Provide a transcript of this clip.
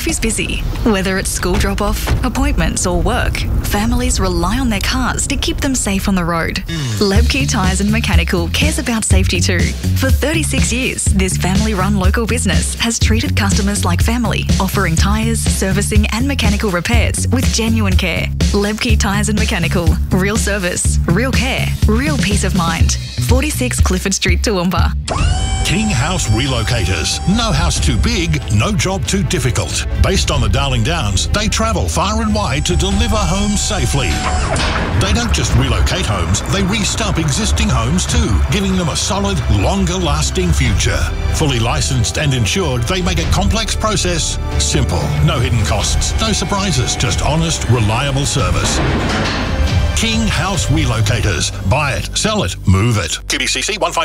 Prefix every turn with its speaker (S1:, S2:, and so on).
S1: Life is busy. Whether it's school drop-off, appointments or work, families rely on their cars to keep them safe on the road. Lebke Tyres and Mechanical cares about safety too. For 36 years, this family-run local business has treated customers like family, offering tyres, servicing and mechanical repairs with genuine care. Lebke Tyres and Mechanical. Real service, real care, real peace of mind. 46 Clifford Street, Toowoomba.
S2: King House Relocators. No house too big, no job too difficult. Based on the Darling Downs, they travel far and wide to deliver homes safely. They don't just relocate homes, they restump existing homes too, giving them a solid, longer-lasting future. Fully licensed and insured, they make a complex process simple. No hidden costs, no surprises, just honest, reliable service. King House Relocators. Buy it, sell it, move it. QBCC 153.